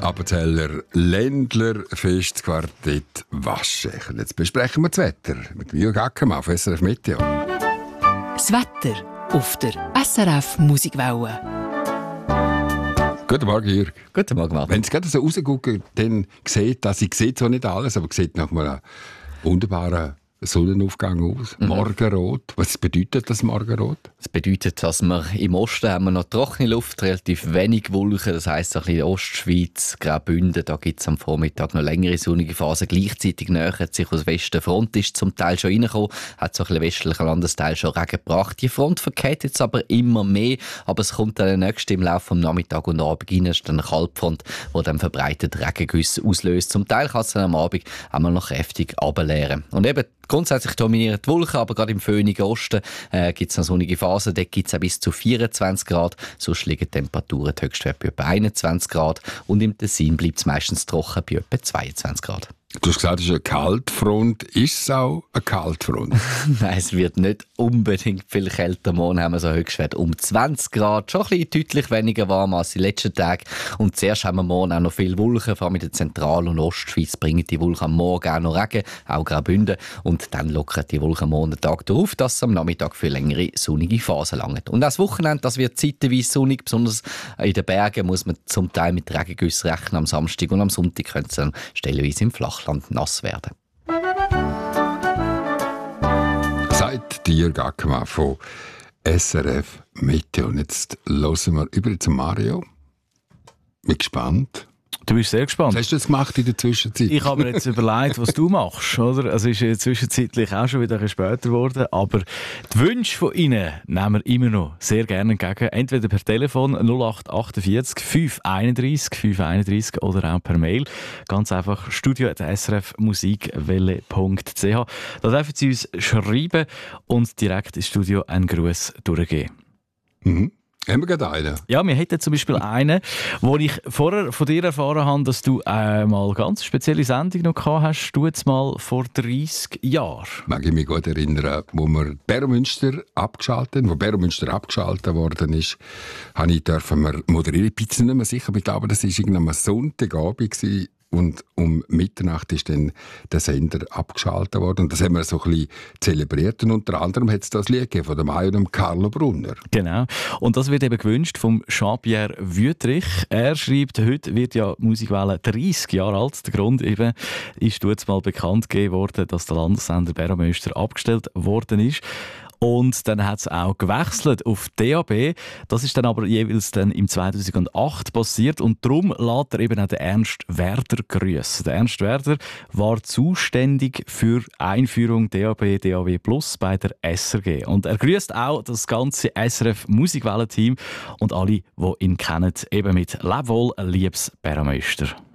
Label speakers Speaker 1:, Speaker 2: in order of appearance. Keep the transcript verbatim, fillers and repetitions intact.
Speaker 1: Appenzeller Ländlerfest Quartett Waschächen. Jetzt besprechen wir das Wetter mit Jürg Ackermann auf S R F Meteo.
Speaker 2: Das Wetter auf der S R F Musikwelle.
Speaker 1: Guten Morgen, Jürg.
Speaker 3: Guten Morgen, Martin.
Speaker 1: Wenn Sie gerade so rausgucken, dann sieht dass ich sehe zwar nicht alles, aber sieht nach einem wunderbaren Sonnenaufgang aus. Mhm. Morgenrot. Was bedeutet das Morgenrot?
Speaker 3: Das bedeutet, dass wir im Osten haben wir noch trockene Luft, relativ wenig Wolken. Das heisst, ein bisschen Ostschweiz, Graubünden, da gibt es am Vormittag noch längere sonnige Phasen. Gleichzeitig nähert sich aus Westen Front, ist zum Teil schon reingekommen, hat so ein bisschen westlichen Landesteil schon Regen gebracht. Die Front verkehrt jetzt aber immer mehr, aber es kommt dann nächst im Laufe des Nachmittags und Abend rein, ist dann eine Kaltfront, die dann verbreitet Regengüsse auslöst. Zum Teil kann es dann am Abend auch mal noch kräftig runterleeren. Und eben grundsätzlich dominieren die Wolken, aber gerade im föhnigen Osten äh, gibt es noch sonnige Phasen. Dort gibt es auch bis zu vierundzwanzig Grad. Sonst liegen die Temperaturen die Höchstwerte bei etwa einundzwanzig Grad. Und im Tessin bleibt es meistens trocken bei etwa zweiundzwanzig Grad.
Speaker 1: Du hast gesagt, es ist eine Kaltfront. Ist es auch eine Kaltfront?
Speaker 3: Nein, es wird nicht unbedingt viel kälter. Morgen haben wir so Höchstwert um zwanzig Grad. Schon ein bisschen deutlich weniger warm als die letzten Tage. Und zuerst haben wir morgen auch noch viele Wolken. Vor allem in der Zentral- und Ostschweiz bringen die Wolken am Morgen auch noch Regen, auch Graubünden. Und dann lockern die Wolken morgen den Tag darauf, dass es am Nachmittag für längere sonnige Phasen langt. Und das Wochenende, das wird zeitweise sonnig. Besonders in den Bergen muss man zum Teil mit Regengüssen rechnen. Am Samstag und am Sonntag können es dann stellenweise im Flachland nass werden.
Speaker 1: Sagt Jürg Ackermann von S R F Meteo. Und jetzt hören wir über zu Mario. Bin gespannt.
Speaker 4: Du bist sehr gespannt.
Speaker 1: Was hast du jetzt gemacht in der Zwischenzeit?
Speaker 4: Ich habe mir jetzt überlegt, was du machst. Oder? Also es ist zwischenzeitlich auch schon wieder ein bisschen später geworden. Aber die Wünsche von Ihnen nehmen wir immer noch sehr gerne entgegen. Entweder per Telefon null acht achtundvierzig fünf einunddreißig fünf einunddreißig oder auch per Mail. Ganz einfach studio at s r f musikwelle punkt c h. Da dürfen Sie uns schreiben und direkt ins Studio einen Gruß durchgeben.
Speaker 1: Mhm. Haben wir gerade einen?
Speaker 4: Ja, wir hätten zum Beispiel einen, wo ich vorher von dir erfahren habe, dass du äh, mal eine ganz spezielle Sendung noch gehabt hast. Du jetzt mal vor dreissig Jahren.
Speaker 1: Mag ich mich gut erinnern, wo wir Beromünster abgeschaltet haben, wo Beromünster abgeschaltet worden ist, habe ich dürfen wir moderieren. Ich bin mir nicht mehr sicher, aber ich glaube, das war irgendwann Sonntagabend gewesen. Und um Mitternacht ist dann der Sender abgeschaltet worden. Und das haben wir so ein bisschen zelebriert. Und unter anderem hat es das Lied gegeben von dem Mai und dem Carlo Brunner.
Speaker 4: Genau. Und das wird eben gewünscht vom Jean-Pierre Wüthrich. Er schreibt, heute wird ja Musikwelle dreissig Jahre alt. Der Grund eben ist jetzt mal bekannt gegeben worden, dass der Landessender Beromünster abgestellt worden ist. Und dann hat es auch gewechselt auf D A B. Das ist dann aber jeweils dann im zweitausendacht passiert. Und darum lässt er eben auch den Ernst Werder grüßen. Der Ernst Werder war zuständig für Einführung D A B, D A B Plus bei der S R G. Und er grüßt auch das ganze S R F Musikwelle-Team und alle, die ihn kennen, eben mit «Leb wohl, liebes Beromünster».